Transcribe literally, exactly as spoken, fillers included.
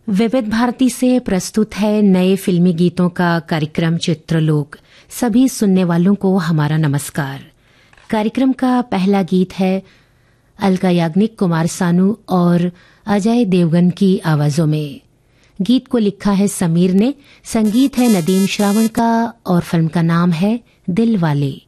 विविध भारती से प्रस्तुत है नए फिल्मी गीतों का कार्यक्रम चित्रलोक। सभी सुनने वालों को हमारा नमस्कार। कार्यक्रम का पहला गीत है अलका याग्निक, कुमार सानू और अजय देवगन की आवाजों में। गीत को लिखा है समीर ने, संगीत है नदीम श्रावण का और फिल्म का नाम है दिल वाले।